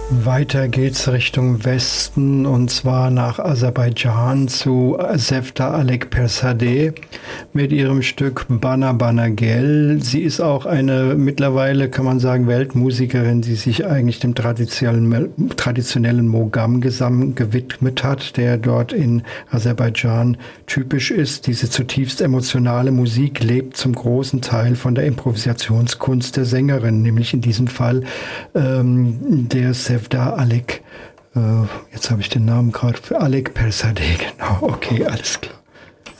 Weiter geht's Richtung Westen und zwar nach Aserbaidschan zu Sevda Alekperzadeh mit ihrem Stück Bana Bana Gel. Sie ist auch eine mittlerweile, kann man sagen, Weltmusikerin, die sich eigentlich dem traditionellen Mogam-Gesang gewidmet hat, der dort in Aserbaidschan typisch ist. Diese zutiefst emotionale Musik lebt zum großen Teil von der Improvisationskunst der Sängerin, nämlich in diesem Fall der Sevda Alek, jetzt habe ich den Namen gerade, Alekperzadeh, genau, okay, alles klar.